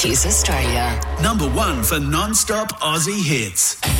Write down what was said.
Kiss Australia. Number 1 for non-stop Aussie hits.